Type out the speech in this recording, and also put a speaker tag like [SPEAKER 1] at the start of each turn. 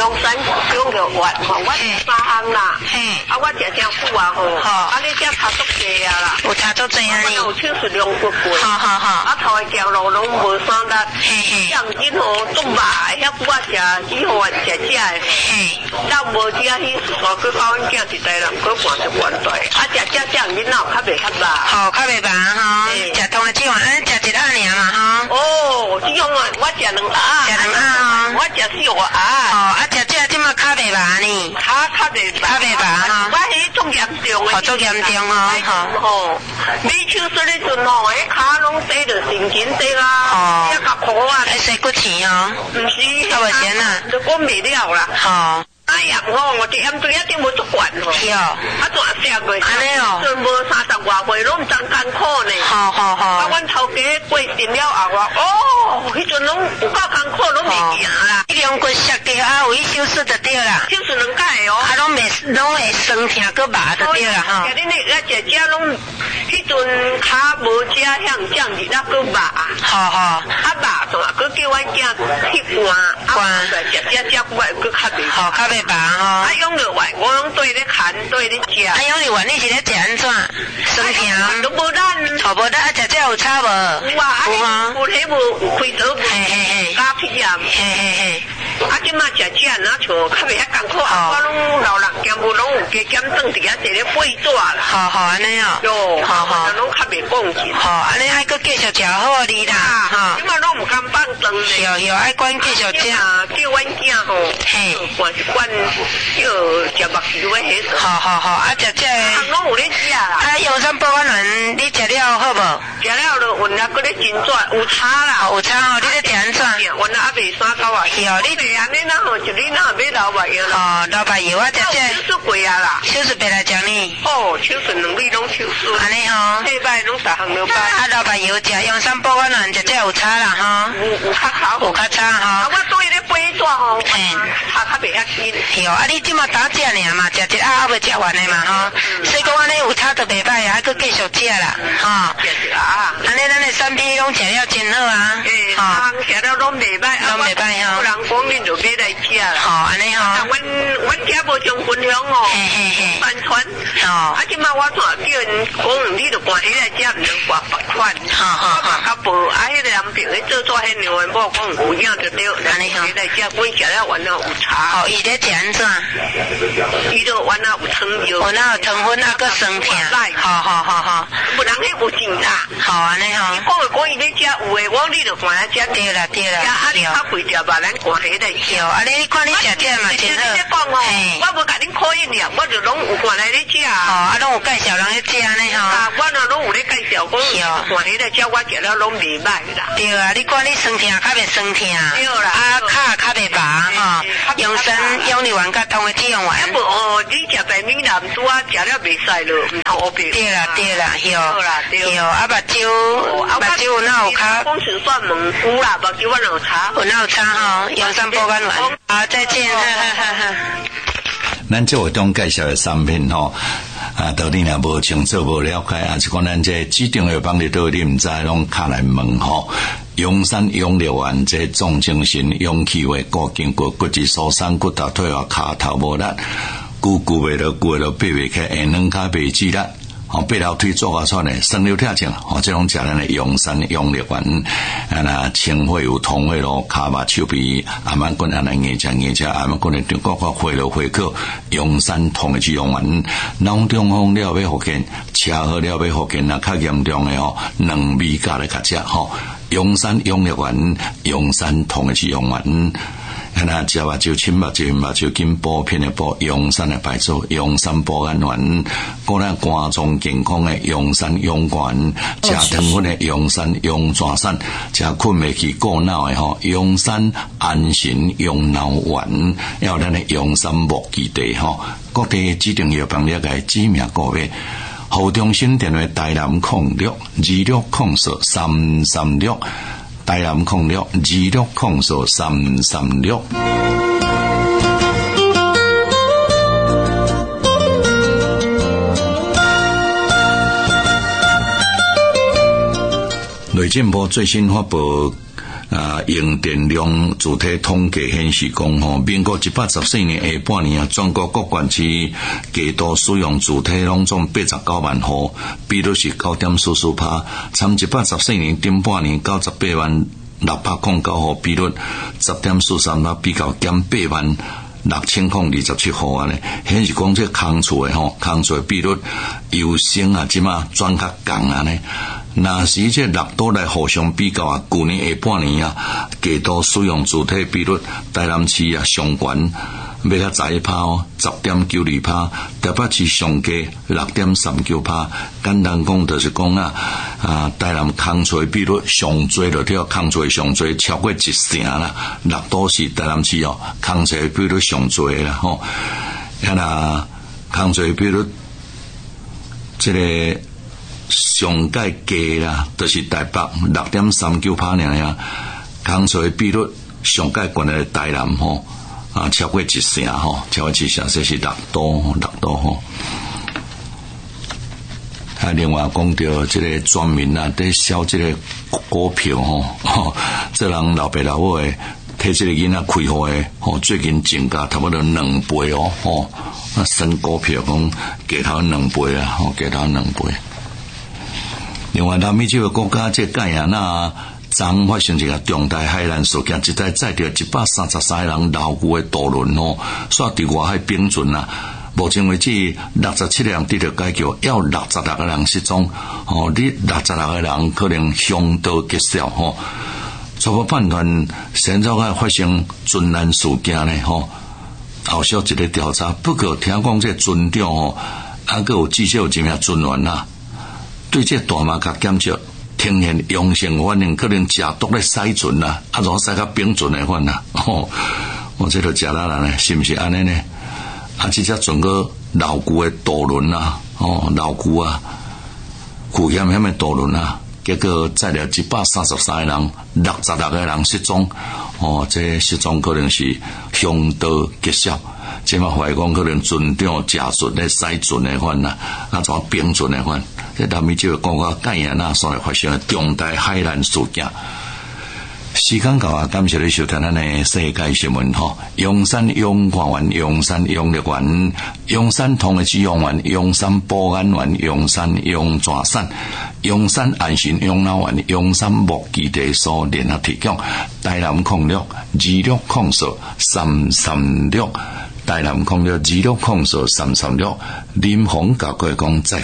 [SPEAKER 1] 阳山养着丸吼，我3项啦。啊，我食真久啊吼。啊，你这差足济啊啦。
[SPEAKER 2] 有差足济啊你。
[SPEAKER 1] 有手术量骨骨。
[SPEAKER 2] 好。
[SPEAKER 1] 啊，头的行路拢无啥力。像今吼种肉，遐久我食以后啊食食的。咱无食迄所去搞阮囝一代人，去换一换代。啊，食囡仔较袂较辣。
[SPEAKER 2] 好，较袂麻吼。食通的这碗，食一盒尔嘛吼。
[SPEAKER 1] 哦，这种啊，我食2盒。
[SPEAKER 2] 食2盒
[SPEAKER 1] 我食4盒。
[SPEAKER 2] 哦，啊，食这即马较袂麻呢。
[SPEAKER 1] 较袂麻
[SPEAKER 2] 哈。
[SPEAKER 1] 我迄种严重的。
[SPEAKER 2] 好，足严重哦。
[SPEAKER 1] 吼，你手术迄阵吼，迄骹拢跌着神经跌啊，遐甲苦啊。
[SPEAKER 2] 还洗骨钱哦。
[SPEAKER 1] 唔是。
[SPEAKER 2] 啊，无钱啊。
[SPEAKER 1] 都讲袂了啦。
[SPEAKER 2] 好。
[SPEAKER 1] 哎呀，我这盐水一点无足管吼。
[SPEAKER 2] 是哦。
[SPEAKER 1] 啊，全写过。
[SPEAKER 2] 安尼哦。
[SPEAKER 1] 阵无30外岁，拢真艰苦呢。
[SPEAKER 2] 好。
[SPEAKER 1] 啊，阮头家过身了后啊，哦，迄阵拢有够艰苦，拢袂行啦。
[SPEAKER 2] 用骨削掉啊，有手术就对啦。
[SPEAKER 1] 手术2摆哦。啊，
[SPEAKER 2] 拢会酸痛佮麻就对啦吼。
[SPEAKER 1] 你那食拢，迄阵骹无食向降日啊，佮麻。
[SPEAKER 2] 好。啊
[SPEAKER 1] 麻仲啊，佮叫阮囝去灌，食久我佮较袂。
[SPEAKER 2] 好，较袂麻吼。
[SPEAKER 1] 啊，养着丸，我拢对咧看，对咧食。
[SPEAKER 2] 啊，养着丸，你是咧食安怎？酸痛？
[SPEAKER 1] 都无咱。
[SPEAKER 2] 无咱啊，食这有差无？
[SPEAKER 1] 有啊，有迄无开刀无？加皮啊。啊，即马食这哪像较袂遐艰苦啊！我拢老人家无拢有加减转伫遐坐咧背纸啦。
[SPEAKER 2] 好，安尼哦。
[SPEAKER 1] 哟，好，拢较袂放紧。
[SPEAKER 2] 好，安尼还佫继续食好哩啦。
[SPEAKER 1] 哈，即马拢唔敢放长咧。
[SPEAKER 2] 有，爱管继续食。
[SPEAKER 1] 叫阮囝吼，管是管叫食目睭诶迄种。
[SPEAKER 2] 好，啊，食这。
[SPEAKER 1] 拢有咧食啦。
[SPEAKER 2] 啊，养生保肝丸，你食了好无？
[SPEAKER 1] 食了就闻了，佫咧真转，有差啦。
[SPEAKER 2] 有差哦，你咧食安怎？
[SPEAKER 1] 闻了还袂3到啊。
[SPEAKER 2] 是哦，你。
[SPEAKER 1] 安尼哪吼，就你哪买老白药啦？
[SPEAKER 2] 哦，老白药啊，食这。
[SPEAKER 1] 手术过啊啦。
[SPEAKER 2] 手术别来讲呢。
[SPEAKER 1] 哦，手术2日拢手术。
[SPEAKER 2] 安尼吼。
[SPEAKER 1] 礼拜拢10项2摆。
[SPEAKER 2] 啊，老白药食养生保肝丸，食这有差啦吼。
[SPEAKER 1] 有较好。有
[SPEAKER 2] 较差吼。
[SPEAKER 1] 啊，我对咧背纸吼，较袂遐紧。
[SPEAKER 2] 是哦，啊，你即马打食尔嘛，食一盒未食完的嘛吼。所以讲安尼有差就袂歹啊，还佫继续食啦，吼。
[SPEAKER 1] 啊。
[SPEAKER 2] 安尼咱的产品拢食了真好啊。
[SPEAKER 1] 吼。食了拢袂歹，
[SPEAKER 2] 拢袂歹吼。
[SPEAKER 1] 有人讲恁就买来食啦。
[SPEAKER 2] 吼，安尼吼。
[SPEAKER 1] 阮家无上分享哦。宣传。哦。啊，即马我怎叫人讲，你就搬起来食，唔能挂别款。我嘛较无，啊，迄个男朋友做迄牛丸某讲有影就对，安尼吼。来食，阮食了完了有茶。
[SPEAKER 2] 哦，伊咧食安怎？
[SPEAKER 1] 伊就完了有汤药。
[SPEAKER 2] 有那有糖分啊，佮酸痛。好。
[SPEAKER 1] 不然迄有钱啦。
[SPEAKER 2] 好安尼吼。
[SPEAKER 1] 你讲伊咧食有诶，我你就搬来食。
[SPEAKER 2] 对啦。
[SPEAKER 1] 啊，你较贵点吧，咱挂起来食。
[SPEAKER 2] 啊，你看你食这嘛真好。
[SPEAKER 1] 你讲哦，我无甲恁考验了，我就拢有挂来咧食。
[SPEAKER 2] 啊，拢有介绍人咧食呢吼。
[SPEAKER 1] 啊，我若拢有咧介绍讲，挂起来食我食了拢袂歹啦。
[SPEAKER 2] 对啊，你看你酸痛较袂酸痛。
[SPEAKER 1] 对啦。
[SPEAKER 2] 啊，骹较袂麻吼。养生养力丸甲通的体用丸。
[SPEAKER 1] 无哦，你食白米啦，毋拄啊食了袂使咯，毋通乌白。
[SPEAKER 2] 对啦，
[SPEAKER 1] 对啦。
[SPEAKER 2] 啊，目睭有哪有较？
[SPEAKER 1] 讲是算问有啦，目睭我有差。
[SPEAKER 2] 有哪有差吼？养生保肝丸。好，再见。
[SPEAKER 3] 咱这活动介绍的产品吼，到底若无清楚无了解，还是讲咱这指定的帮你到你毋知，拢敲来问吼。阳山养力丸这重精神、养气胃、固筋骨、骨质疏松、骨头退化、骹头无力、久袂落、爬袂起、下软骹袂止力。爬楼梯做下出呢，酸溜跳症，这种食咱的阳山养力丸，清血有通血咯，骹麻手臂，阿慢棍安尼硬食，阿慢棍的各血落血口，阳山通的止痒丸，脑中风了要复健，车祸了要复健，较严重的两味加来较食阳山养力丸，阳山通的止痒丸。那食目睭、清目睭筋补片的补，阳山的牌子，阳山保肝丸，个咱肝脏健康的阳山养肝，食糖分的阳山养全身，食困袂去过脑的阳山安神养脑丸，要咱的阳山木基地各地指定药房了解知名个别。侯中心电话台南0626043336。台南0626043336。内政部最新发布用电量主体统计显示讲吼，民国114年下半年全国各县市季度使用主体拢总89万户，比率是 9.44%， 参114年顶半年98万609户，比率 10.43%， 比较减8万6027户啊咧，显示讲这空厝的吼，空厝的比率优先啊，即马转较降啊咧。若是这6都来互相比较啊，去年下半年啊，季度使用主体比率，台南市啊上悬，要较11%哦 ，10.92%， 台北市上低 6.39%。简单讲就是讲台南空厝比率上最就对，空厝上最超过1成啦。6都市台南市哦，空厝比率上最啦吼。空厝比率这个上界低啦，就是台北 6.39% 呀，空厝比率上界悬的台南吼超过1成吼，超过1成，这是6都吼。另外讲到这个专民啊，在销这个股票吼，这人老爸老母的替这个囡仔开户的吼，最近增加差不多2倍哦吼，新股票讲加头2倍啊，吼加头2倍。另外，南美洲的国家这盖亚那昨发生一个重大海难事件，一台载着133人老旧的渡轮吼，煞伫外海冰船啊。目前为止，67人得到解救，要66个人失踪。你66个人可能凶多吉少吼。初步判断，现在发生船难事件呢吼，后续一个调查。不过听讲这船长吼，还有至少有一名船员啊。对这大马甲检测呈现阳性反应，可能食毒咧洗船啦，怎洗到冰船的款啦？我这都食啦呢，是不是安尼呢？这只船个老旧的渡轮啊，老旧啊，古险险的渡轮啊，结果载了133个人，66个人失踪。这失踪可能是凶多吉少。即马怀疑讲可能船长假船咧洗船的款啦，怎冰船的款？这南美洲国家盖亚那所发生的重大海难事件。时间到啊，感谢你收听咱的世界新闻吼。阳山永华园、阳山永乐园、阳山同的止用园、阳山保安园、阳山永泉山、阳山安心养老院、阳山木基地所联合提供。台南06 2604 336，台南06 2604 336，林鸿甲各位讲再。